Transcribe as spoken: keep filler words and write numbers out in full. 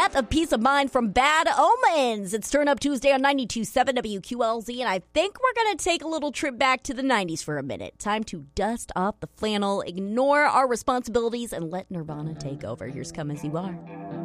Death of Peace of Mind from Bad Omens. It's Turn Up Tuesday on ninety-two point seven W Q L Z, and I think we're going to take a little trip back to the nineties for a minute. Time to dust off the flannel, ignore our responsibilities, and let Nirvana take over. Here's Come As You Are.